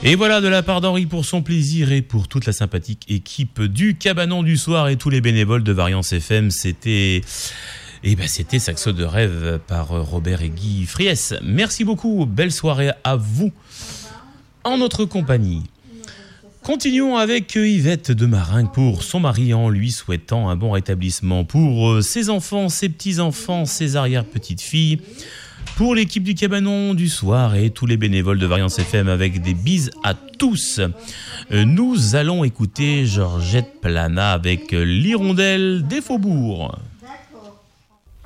Et voilà, de la part d'Henri pour son plaisir et pour toute la sympathique équipe du Cabanon du Soir et tous les bénévoles de Variance FM, c'était Saxo de rêve par Robert et Guy Friès. Merci beaucoup, belle soirée à vous en notre compagnie. Continuons avec Yvette de Maringue pour son mari en lui souhaitant un bon rétablissement pour ses enfants, ses petits-enfants, ses arrière-petites-filles, pour l'équipe du Cabanon du Soir et tous les bénévoles de Variance FM avec des bises à tous. Nous allons écouter Georgette Plana avec l'Hirondelle des Faubourgs.